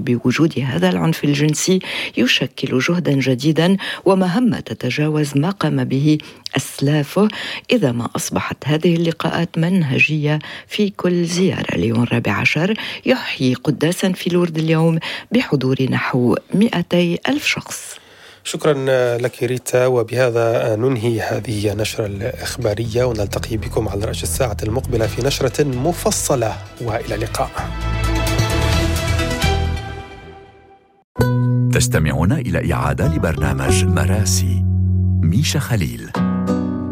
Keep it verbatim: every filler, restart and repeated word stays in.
بوجود هذا العنف الجنسي يشكل جهدا جديدا ومهمة تتجاوز ما قام به أسلافه، إذا ما أصبحت هذه اللقاءات منهجية في كل زيارة. ليون الرابع عشر يحيي قداسا في لورد اليوم بحضور نحو مئتي ألف شخص. شكرا لك ريتا، وبهذا ننهي هذه النشرة الإخبارية، ونلتقي بكم على رأس الساعة المقبلة في نشرة مفصلة، وإلى اللقاء. تستمعون إلى إعادة لبرنامج مراسي ميشا خليل.